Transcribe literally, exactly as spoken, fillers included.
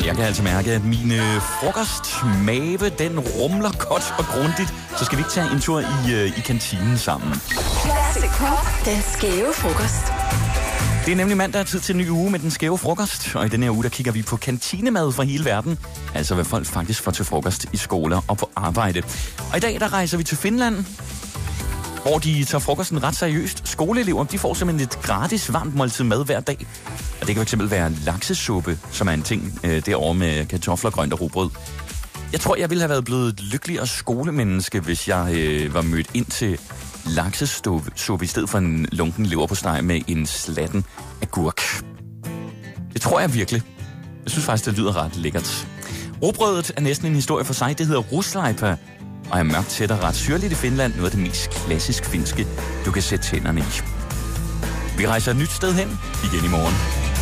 jeg kan altså mærke, at min øh, frokostmave, den rumler godt og grundigt. Så skal vi ikke tage en tur i, øh, i kantinen sammen. Classic Pop, den skæve frokost. Det er nemlig mandag, tid til en ny uge med den skæve frokost. Og i denne her uge, der kigger vi på kantinemad fra hele verden. Altså, hvad folk faktisk får til frokost i skoler og på arbejde. Og i dag, der rejser vi til Finland, hvor de tager frokosten ret seriøst. Skoleelever, de får simpelthen et gratis varmt måltid mad hver dag. Og det kan fx være laksesuppe, som er en ting øh, derovre med kartofler, grønt og rugbrød. Jeg tror, jeg ville have været blevet et lykkeligere skolemenneske, hvis jeg øh, var mødt ind til laksesuppe i stedet for en lunken leverpostej med en slatten agurk. Det tror jeg virkelig. Jeg synes faktisk, det lyder ret lækkert. Rugbrødet er næsten en historie for sig. Det hedder rusleipa og er mørkt tæt og ret syrligt i Finland. Noget af det mest klassisk finske, du kan sætte tænderne i. Vi rejser et nyt sted hen igen i morgen.